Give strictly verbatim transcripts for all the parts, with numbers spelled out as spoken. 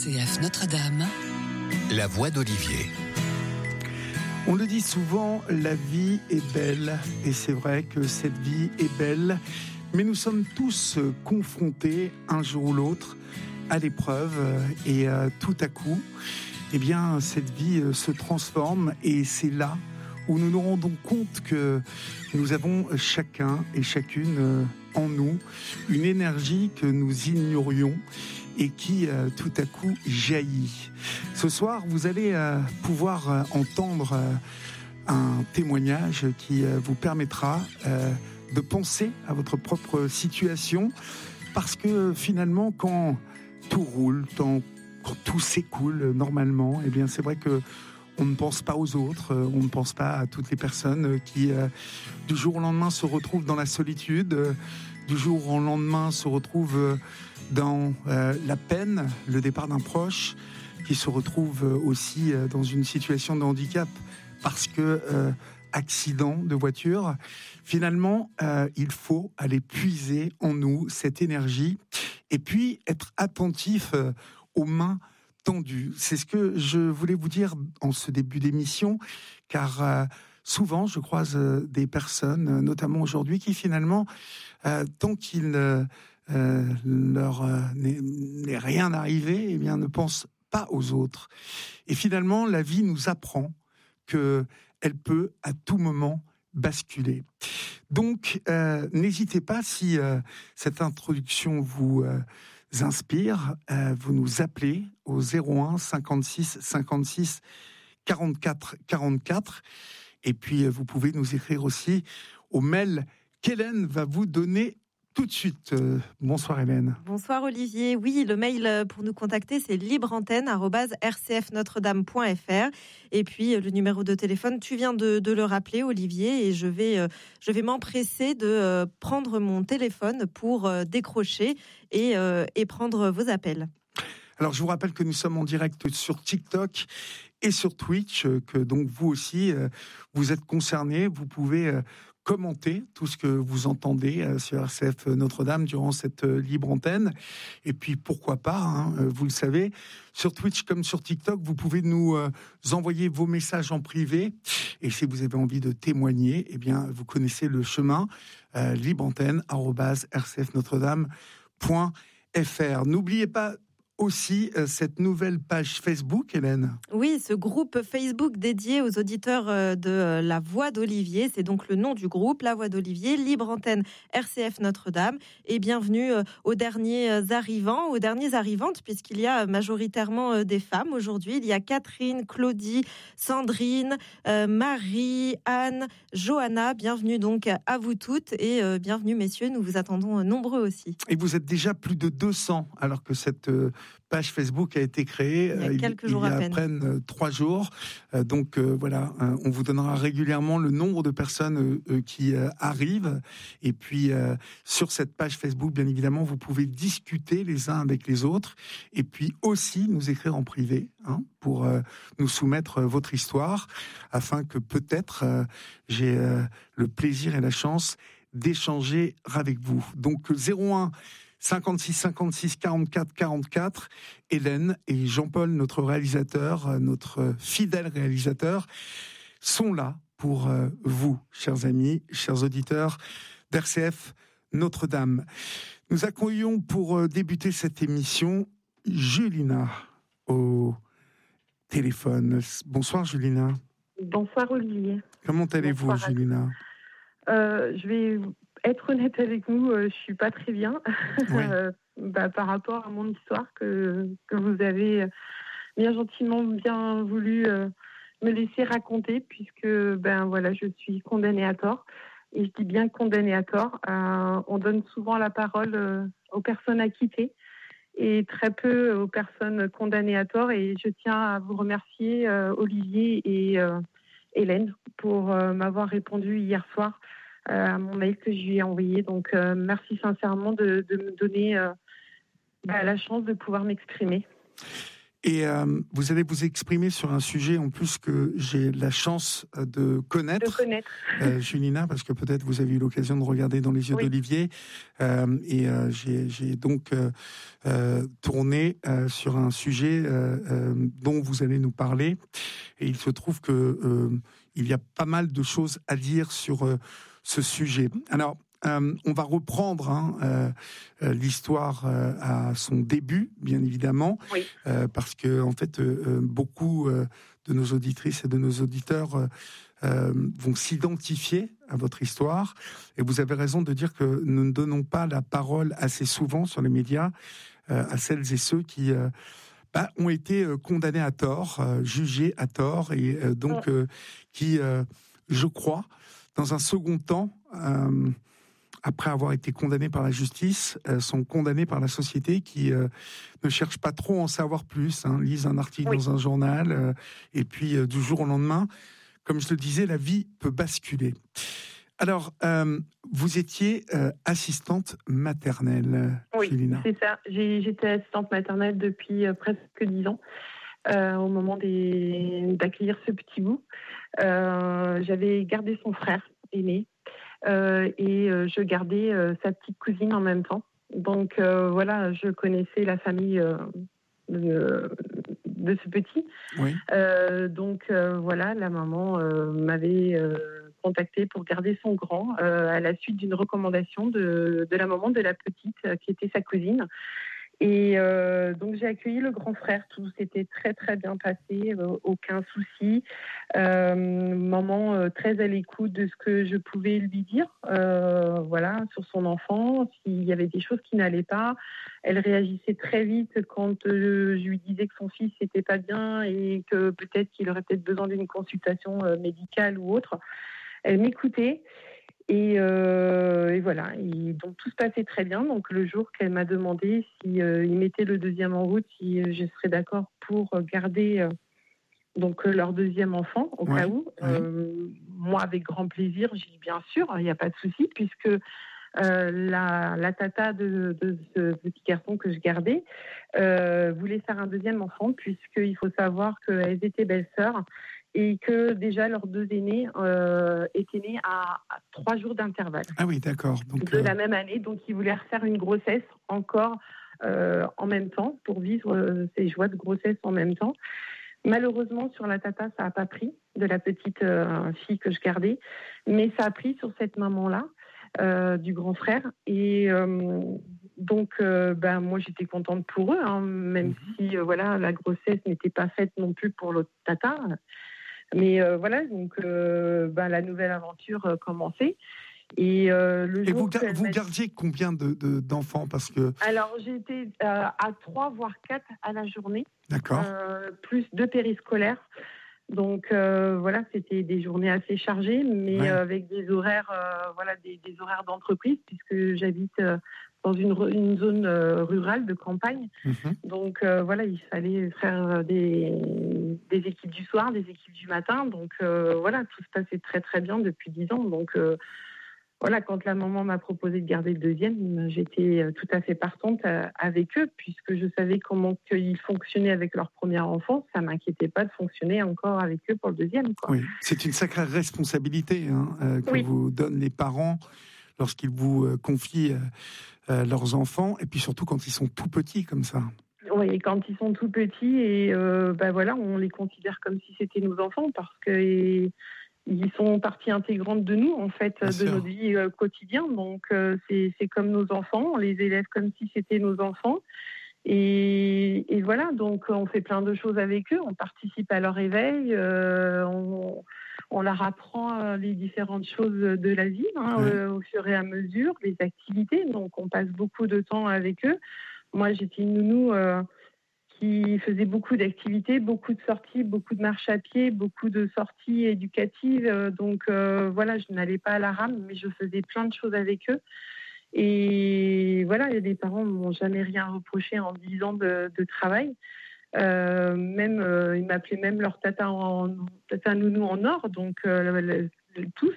C F Notre-Dame, la voix d'Olivier. On le dit souvent, la vie est belle, et c'est vrai que cette vie est belle, mais nous sommes tous confrontés un jour ou l'autre à l'épreuve, et euh, tout à coup, eh bien, cette vie se transforme, et c'est là où nous nous rendons compte que nous avons chacun et chacune en nous une énergie que nous ignorions et qui euh, tout à coup jaillit. Ce soir, vous allez euh, pouvoir euh, entendre euh, un témoignage qui euh, vous permettra euh, de penser à votre propre situation, parce que finalement, quand tout roule, quand, quand tout s'écoule normalement, eh bien, c'est vrai que on ne pense pas aux autres, on ne pense pas à toutes les personnes qui, euh, du jour au lendemain, se retrouvent dans la solitude, euh, du jour au lendemain, se retrouvent euh, dans euh, la peine, le départ d'un proche, qui se retrouve euh, aussi euh, dans une situation de handicap parce que euh, accident de voiture. Finalement, euh, il faut aller puiser en nous cette énergie et puis être attentif euh, aux mains tendu. C'est ce que je voulais vous dire en ce début d'émission, car euh, souvent je croise euh, des personnes, euh, notamment aujourd'hui, qui finalement, euh, tant qu'il euh, euh, leur euh, n'est, n'est rien arrivé, eh bien, ne pensent pas aux autres. Et finalement, la vie nous apprend que elle peut à tout moment basculer. Donc, euh, n'hésitez pas, si euh, cette introduction vous euh, inspire, euh, vous nous appelez au zéro un cinquante-six cinquante-six quarante-quatre quarante-quatre, et puis euh, vous pouvez nous écrire aussi au mail qu'Hélène va vous donner tout de suite. Euh, bonsoir Hélène. Bonsoir Olivier. Oui, le mail pour nous contacter, c'est libreantenne arobase r c f notre dame point f r. Et puis le numéro de téléphone, tu viens de, de le rappeler Olivier, et je vais, euh, je vais m'empresser de euh, prendre mon téléphone pour euh, décrocher et, euh, et prendre vos appels. Alors je vous rappelle que nous sommes en direct sur TikTok et sur Twitch, que donc vous aussi, euh, vous êtes concernés, vous pouvez euh, commenter tout ce que vous entendez euh, sur R C F Notre-Dame durant cette euh, libre antenne. Et puis pourquoi pas, hein, euh, vous le savez, sur Twitch comme sur TikTok, vous pouvez nous euh, envoyer vos messages en privé. Et si vous avez envie de témoigner, eh bien vous connaissez le chemin, euh, libreantenne arobase r c f notre dame point f r. N'oubliez pas aussi euh, cette nouvelle page Facebook, Hélène. Oui, ce groupe Facebook dédié aux auditeurs euh, de euh, La Voix d'Olivier, c'est donc le nom du groupe, La Voix d'Olivier, Libre Antenne R C F Notre-Dame, et bienvenue euh, aux derniers euh, arrivants, aux dernières arrivantes, puisqu'il y a majoritairement euh, des femmes aujourd'hui. Il y a Catherine, Claudie, Sandrine, euh, Marie, Anne, Johanna. Bienvenue donc à vous toutes, et euh, bienvenue messieurs, nous vous attendons euh, nombreux aussi. Et vous êtes déjà plus de deux cents, alors que cette euh, page Facebook a été créée il y a quelques jours il y a à peine. peine euh, trois jours. Euh, donc euh, voilà, euh, on vous donnera régulièrement le nombre de personnes euh, euh, qui euh, arrivent. Et puis euh, sur cette page Facebook, bien évidemment, vous pouvez discuter les uns avec les autres. Et puis aussi nous écrire en privé, hein, pour euh, nous soumettre euh, votre histoire, afin que peut-être euh, j'ai euh, le plaisir et la chance d'échanger avec vous. Donc zéro un cinquante-six cinquante-six quarante-quatre quarante-quatre, Hélène et Jean-Paul, notre réalisateur, notre fidèle réalisateur, sont là pour vous, chers amis, chers auditeurs d'R C F Notre-Dame. Nous accueillons pour débuter cette émission Julina au téléphone. Bonsoir Julina. Bonsoir Olivier. Comment allez-vous Bonsoir Julina ? euh, Je vais être honnête avec vous, euh, je suis pas très bien. Oui. euh, bah, par rapport à mon histoire que, que vous avez bien gentiment bien voulu euh, me laisser raconter, puisque ben voilà, je suis condamnée à tort. Et je dis bien condamnée à tort. Euh, on donne souvent la parole euh, aux personnes acquittées et très peu aux personnes condamnées à tort. Et je tiens à vous remercier, euh, Olivier et euh, Hélène, pour euh, m'avoir répondu hier soir à mon mail que je lui ai envoyé. Donc, euh, merci sincèrement de, de me donner euh, bah, la chance de pouvoir m'exprimer. Et euh, vous allez vous exprimer sur un sujet en plus que j'ai la chance de connaître, de connaître. Euh, Julina, parce que peut-être vous avez eu l'occasion de regarder Dans les yeux oui. d'Olivier. Euh, et euh, j'ai, j'ai donc euh, euh, tourné euh, sur un sujet euh, euh, dont vous allez nous parler. Et il se trouve que euh, il y a pas mal de choses à dire sur euh, ce sujet. Alors, Euh, on va reprendre hein, euh, euh, l'histoire euh, à son début, bien évidemment, oui. euh, parce que en fait, euh, beaucoup euh, de nos auditrices et de nos auditeurs euh, euh, vont s'identifier à votre histoire. Et vous avez raison de dire que nous ne donnons pas la parole assez souvent sur les médias euh, à celles et ceux qui euh, bah, ont été euh, condamnés à tort, euh, jugés à tort, et euh, donc euh, qui, euh, je crois, dans un second temps, euh, après avoir été condamnés par la justice, euh, sont condamnés par la société qui euh, ne cherche pas trop à en savoir plus, hein, lisent un article oui. dans un journal, euh, et puis euh, du jour au lendemain, comme je le disais, la vie peut basculer. Alors, euh, vous étiez euh, assistante maternelle, Oui, Julina. C'est ça. J'ai, j'étais assistante maternelle depuis euh, presque dix ans, euh, au moment des, d'accueillir ce petit bout. Euh, j'avais gardé son frère aîné. Euh, et euh, je gardais euh, sa petite cousine en même temps. Donc euh, voilà, je connaissais la famille euh, de, de ce petit. Oui. Euh, donc euh, voilà, la maman euh, m'avait euh, contactée pour garder son grand euh, à la suite d'une recommandation de, de la maman de la petite euh, qui était sa cousine. Et euh, donc j'ai accueilli le grand frère, tout s'était très très bien passé, euh, aucun souci. Euh, maman euh, très à l'écoute de ce que je pouvais lui dire, euh, voilà, sur son enfant, s'il y avait des choses qui n'allaient pas. Elle réagissait très vite quand euh, je lui disais que son fils n'était pas bien et que peut-être qu'il aurait peut-être besoin d'une consultation euh, médicale ou autre. Elle m'écoutait. Et, euh, et voilà, et donc tout se passait très bien. Donc le jour qu'elle m'a demandé si euh, il mettait le deuxième en route, si euh, je serais d'accord pour garder euh, donc euh, leur deuxième enfant au ouais, cas où, ouais. euh, moi avec grand plaisir, j'ai dit bien sûr, il n'y a pas de souci puisque euh, la, la tata de, de ce petit garçon que je gardais euh, voulait faire un deuxième enfant puisqu'il faut savoir qu'elles étaient belles-sœurs. Et que déjà leurs deux aînés euh, étaient nés à, à trois jours d'intervalle. Ah oui, d'accord. Donc, de euh... la même année, donc ils voulaient refaire une grossesse encore euh, en même temps pour vivre euh, ces joies de grossesse en même temps. Malheureusement, sur la tata, ça n'a pas pris de la petite euh, fille que je gardais, mais ça a pris sur cette maman-là, euh, du grand frère. Et euh, donc, euh, ben, moi, j'étais contente pour eux, hein, même mm-hmm. si euh, voilà, la grossesse n'était pas faite non plus pour l'autre tata. Mais euh, voilà, donc euh, ben, la nouvelle aventure euh, commençait. Et, euh, le Et jour vous, ga- vous m'a... gardiez combien de, de, d'enfants parce que... Alors, j'étais euh, à trois, voire quatre à la journée. D'accord. Euh, plus deux périscolaires. Donc, euh, voilà, c'était des journées assez chargées, mais ouais. euh, avec des horaires, euh, voilà, des, des horaires d'entreprise, puisque j'habite euh, dans une, une zone euh, rurale de campagne. Mm-hmm. Donc, euh, voilà, il fallait faire des, des équipes du soir, des équipes du matin. Donc, euh, voilà, tout se passait très, très bien depuis dix ans. Donc, euh, voilà, quand la maman m'a proposé de garder le deuxième, j'étais tout à fait partante avec eux, puisque je savais comment ils fonctionnaient avec leur premier enfant. Ça ne m'inquiétait pas de fonctionner encore avec eux pour le deuxième, quoi. Oui, c'est une sacrée responsabilité hein, euh, que oui. vous donnent les parents lorsqu'ils vous euh, confient euh, leurs enfants, et puis surtout quand ils sont tout petits comme ça. Oui, quand ils sont tout petits, et euh, ben voilà, on les considère comme si c'était nos enfants, parce que... Et... Ils sont partie intégrante de nous, en fait, Bien de sûr. Notre vie euh, quotidienne. Donc, euh, c'est, c'est comme nos enfants. On les élève comme si c'était nos enfants. Et, et voilà, donc on fait plein de choses avec eux. On participe à leur éveil. Euh, on, on leur apprend les différentes choses de la vie hein, ouais. euh, au fur et à mesure, les activités. Donc, on passe beaucoup de temps avec eux. Moi, j'étais une nounou... Euh, qui faisait beaucoup d'activités, beaucoup de sorties, beaucoup de marches à pied, beaucoup de sorties éducatives. Donc euh, voilà, je n'allais pas à la rame, mais je faisais plein de choses avec eux. Et voilà, les parents ne m'ont jamais rien reproché en dix ans de, de travail. Euh, même, euh, ils m'appelaient même leur tata, en, tata nounou en or, donc euh, le, le, tous.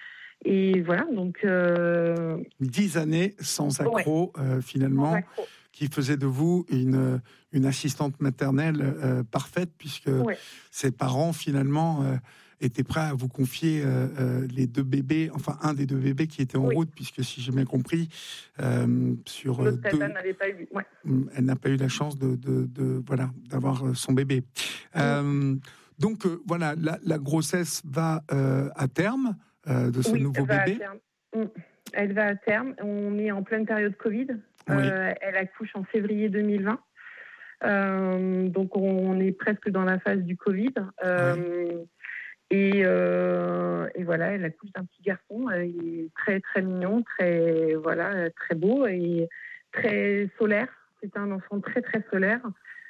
Et voilà, donc... Euh... Dix années sans accro, ouais. euh, finalement, sans accro. qui faisait de vous une, une assistante maternelle euh, parfaite, puisque ouais. ses parents, finalement, euh, étaient prêts à vous confier euh, euh, les deux bébés, enfin un des deux bébés qui était en oui. route, puisque si j'ai bien compris, euh, sur L'autre deux, n'avait pas eu. Ouais. Elle n'a pas eu la chance de, de, de voilà d'avoir son bébé. Oui. Euh, donc euh, voilà, la, la grossesse va euh, à terme euh, de ce oui, nouveau elle bébé. Va à terme. Elle va à terme. On est en pleine période Covid. Oui. Euh, elle accouche en février deux mille vingt. Euh, donc on est presque dans la phase du Covid. Euh, oui. Et, euh, et voilà, elle accouche d'un petit garçon, euh, il est très très mignon, très voilà, très beau et très solaire. C'est un enfant très très solaire.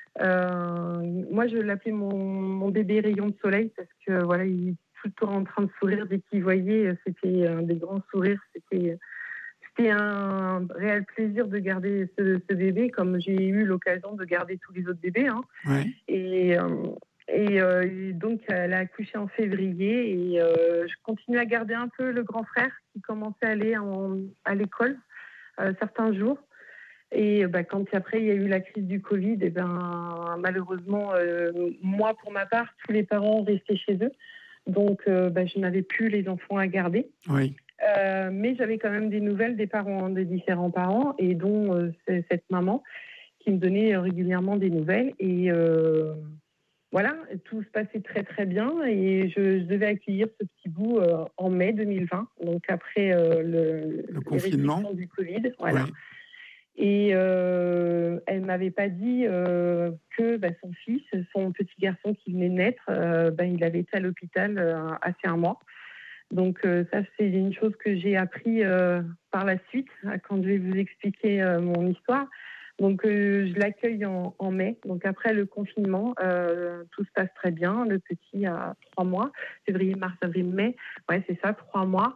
Euh, moi, je l'appelais mon, mon bébé rayon de soleil parce que voilà, il est tout le temps en train de sourire dès qu'il voyait. C'était un des grands sourires. C'était c'était un réel plaisir de garder ce, ce bébé, comme j'ai eu l'occasion de garder tous les autres bébés. Hein. Ouais. Et euh, Et, euh, et donc, elle a accouché en février et euh, je continue à garder un peu le grand frère qui commençait à aller en, à l'école euh, certains jours. Et bah, quand après, il y a eu la crise du Covid, et ben, malheureusement, euh, moi, pour ma part, tous les parents restaient chez eux. Donc, euh, bah, je n'avais plus les enfants à garder. Oui. Euh, mais j'avais quand même des nouvelles des parents, des différents parents, et dont euh, cette maman qui me donnait régulièrement des nouvelles. Et... Euh, Voilà, tout se passait très très bien et je, je devais accueillir ce petit bout euh, en mai deux mille vingt, donc après euh, le, le confinement du Covid. Voilà. Oui. Et euh, elle m'avait pas dit euh, que bah, son fils, son petit garçon qui venait de naître, euh, bah, il avait été à l'hôpital euh, assez un mois. Donc euh, ça, c'est une chose que j'ai appris euh, par la suite quand je vais vous expliquer euh, mon histoire. Donc, euh, je l'accueille en, en mai. Donc, après le confinement, euh, tout se passe très bien. Le petit a trois mois. Février, mars, avril, mai. Ouais, c'est ça, trois mois.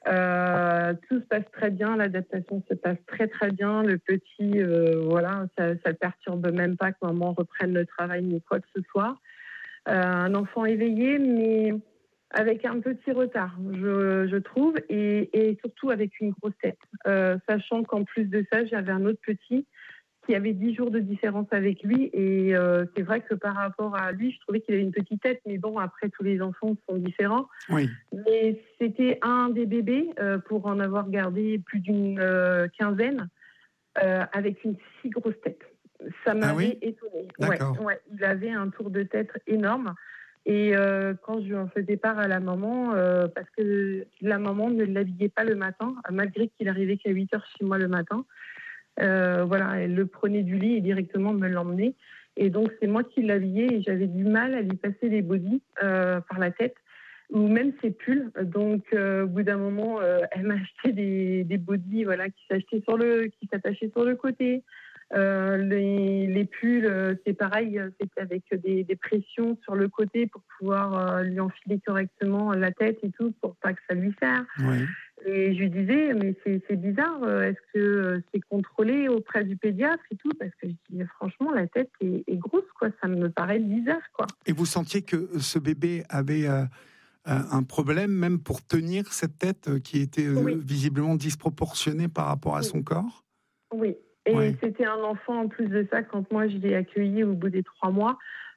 Euh, tout se passe très bien. L'adaptation se passe très, très bien. Le petit, euh, voilà, ça ne perturbe même pas que maman reprenne le travail ni quoi que ce soit. Euh, un enfant éveillé, mais avec un petit retard, je, je trouve, et, et surtout avec une grosse tête. Euh, sachant qu'en plus de ça, j'avais un autre petit qui avait dix jours de différence avec lui. Et euh, c'est vrai que par rapport à lui, je trouvais qu'il avait une petite tête. Mais bon, après, tous les enfants sont différents. Oui. Mais c'était un des bébés, euh, pour en avoir gardé plus d'une euh, quinzaine, euh, avec une si grosse tête. Ça m'avait ah oui étonnée. D'accord. Ouais, ouais, il avait un tour de tête énorme. Et euh, quand je lui en faisais part à la maman, euh, parce que la maman ne l'habillait pas le matin, malgré qu'il arrivait qu'à huit heures chez moi le matin, Euh, voilà, elle le prenait du lit et directement me l'emmenait. Et donc, c'est moi qui l'habillais et j'avais du mal à lui passer les bodys euh, par la tête ou même ses pulls. Donc, euh, au bout d'un moment, euh, elle m'a acheté des, des bodys voilà, qui s'achetaient sur le, qui s'attachaient sur le côté. Euh, les, les pulls, euh, c'est pareil, c'était avec des, des pressions sur le côté pour pouvoir euh, lui enfiler correctement la tête et tout, pour pas que ça lui serre. Oui. Et je lui disais, mais c'est, c'est bizarre, est-ce que c'est contrôlé auprès du pédiatre et tout? Parce que je dis, franchement, la tête est, est grosse, quoi. Ça me paraît bizarre, quoi. Et vous sentiez que ce bébé avait euh, un problème, même pour tenir cette tête qui était euh, oui. visiblement disproportionnée par rapport à oui. son corps? Oui. Et oui. C'était un enfant, en plus de ça, quand moi je l'ai accueilli au bout des trois mois,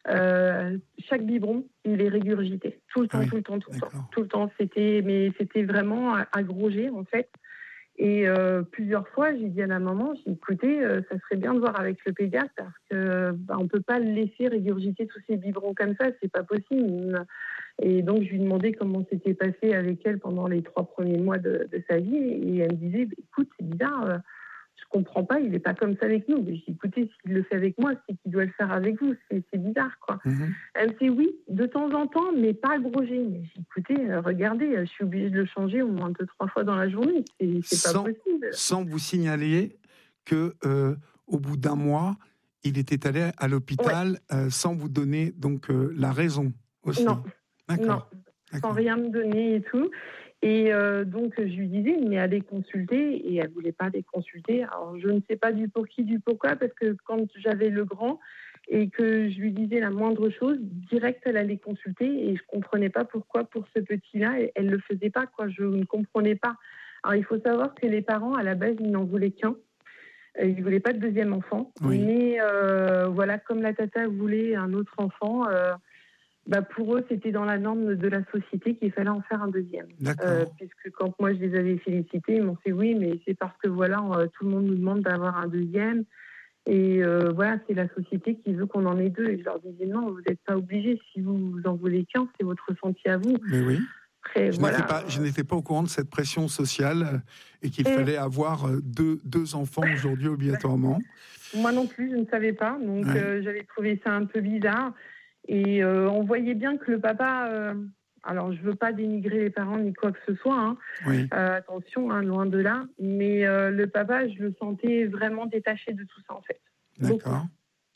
euh, chaque biberon, il est régurgité. Tout le temps, ah oui. tout le temps, tout le D'accord. temps. Tout le temps, c'était, mais c'était vraiment à, à gros jets, en fait. Et euh, plusieurs fois, j'ai dit à la maman, j'ai dit, écoutez, euh, ça serait bien de voir avec le pédiatre parce que bah, on peut pas le laisser régurgiter tous ces biberons comme ça, c'est pas possible. Et donc, je lui demandais comment c'était passé avec elle pendant les trois premiers mois de, de sa vie. Et elle me disait, écoute, c'est bizarre, euh, je comprends pas, il n'est pas comme ça avec nous. J'ai dit, écoutez, s'il le fait avec moi, c'est qu'il doit le faire avec vous. C'est, c'est bizarre, quoi. Mm-hmm. Elle me dit, oui, de temps en temps, mais pas gros jet. Mais j'ai dit, écoutez, euh, regardez, je suis obligée de le changer au moins deux, trois fois dans la journée. C'est, c'est sans, pas possible. Sans vous signaler que, euh, au bout d'un mois, il était allé à l'hôpital ouais. euh, sans vous donner donc euh, la raison aussi. Non, D'accord. non, D'accord. sans rien me donner et tout. Et euh, donc, je lui disais, mais allez consulter. Et elle ne voulait pas aller consulter. Alors, je ne sais pas du pour qui, du pourquoi, parce que quand j'avais le grand et que je lui disais la moindre chose, direct, elle allait consulter. Et je ne comprenais pas pourquoi, pour ce petit-là, elle ne le faisait pas, quoi. Je ne comprenais pas. Alors, il faut savoir que les parents, à la base, ils n'en voulaient qu'un. Euh, ils voulaient pas de deuxième enfant. Oui. Mais euh, voilà, comme la tata voulait un autre enfant, euh, bah pour eux, c'était dans la norme de la société qu'il fallait en faire un deuxième. D'accord. Euh, puisque quand moi je les avais félicités, ils m'ont fait oui, mais c'est parce que voilà, on- tout le monde nous demande d'avoir un deuxième. Et euh, voilà, c'est la société qui veut qu'on en ait deux. Et je leur disais non, vous n'êtes pas obligés. Si vous en voulez qu'un, c'est votre ressenti à vous. Mais oui. Après, Je voilà. n'étais pas, je n'étais pas au courant de cette pression sociale euh, et qu'il Et- fallait avoir euh, deux, deux enfants aujourd'hui obligatoirement. Moi non plus, je ne savais pas. Donc Ouais. euh, j'avais trouvé ça un peu bizarre. Et euh, on voyait bien que le papa. euh, alors je veux pas dénigrer les parents ni quoi que ce soit. Hein. Oui. Euh, attention, hein, loin de là. Mais euh, le papa, je le sentais vraiment détaché de tout ça en fait. D'accord.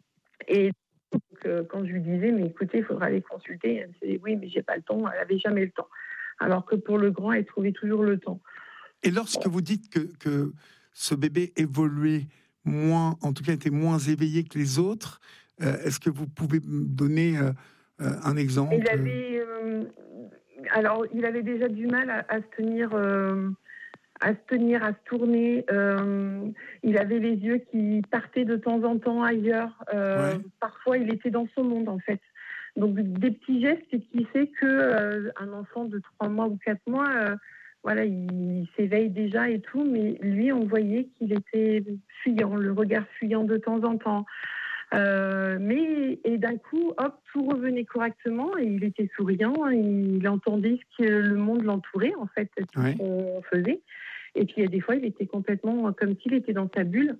Et donc, euh, quand je lui disais, mais écoutez, il faudra aller consulter, elle me disait, oui, mais j'ai pas le temps, elle avait jamais le temps. Alors que pour le grand, elle trouvait toujours le temps. Et lorsque vous dites que, que ce bébé évoluait moins, en tout cas était moins éveillé que les autres, euh, est-ce que vous pouvez me donner euh, euh, un exemple? Il avait, euh, alors, il avait déjà du mal à, à se tenir, euh, à se tenir, à se tourner. Euh, il avait les yeux qui partaient de temps en temps ailleurs. Euh, Ouais. Parfois, il était dans son monde, en fait. Donc, des petits gestes qui fait que euh, un enfant de trois mois ou quatre mois, euh, voilà, il, il s'éveille déjà et tout, mais lui, on voyait qu'il était fuyant, le regard fuyant de temps en temps. Euh, mais et d'un coup, hop, tout revenait correctement et il était souriant, il entendait ce que le monde l'entourait en fait, tout Ouais. ce qu'on faisait. Et puis il y a des fois, il était complètement comme s'il était dans sa bulle.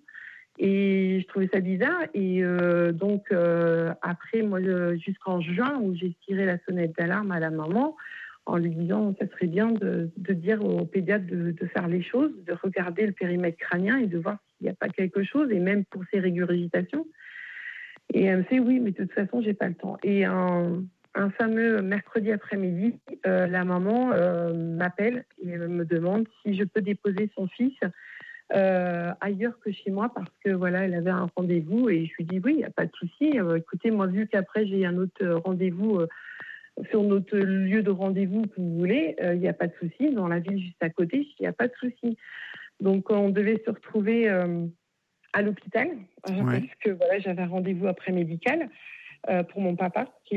Et je trouvais ça bizarre. Et euh, donc euh, après, moi, je- jusqu'en juin, où j'ai tiré la sonnette d'alarme à la maman en lui disant, ça serait bien de, de dire au pédiatre de, de faire les choses, de regarder le périmètre crânien et de voir s'il n'y a pas quelque chose, et même pour ses régurgitations. Et elle me fait oui, mais de toute façon, j'ai pas le temps. Et un, un fameux mercredi après-midi, euh, la maman euh, m'appelle et elle me demande si je peux déposer son fils euh, ailleurs que chez moi parce que voilà, elle avait un rendez-vous et je lui dis oui, il n'y a pas de souci. Euh, écoutez, moi, vu qu'après j'ai un autre rendez-vous euh, sur notre lieu de rendez-vous que vous voulez, il n'y a pas de souci. Dans la ville juste à côté, il n'y a pas de souci. Donc on devait se retrouver euh, à l'hôpital, euh, Ouais. parce que voilà, j'avais un rendez-vous après médical euh, pour mon papa, qui